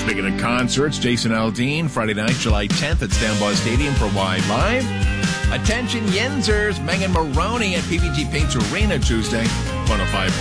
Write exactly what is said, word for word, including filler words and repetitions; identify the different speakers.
Speaker 1: Speaking of concerts, Jason Aldean, Friday night, July tenth at Stambaugh Stadium for Wide Live. Attention Yinzers, Megan Maroney at P V G Paints Arena Tuesday, one oh five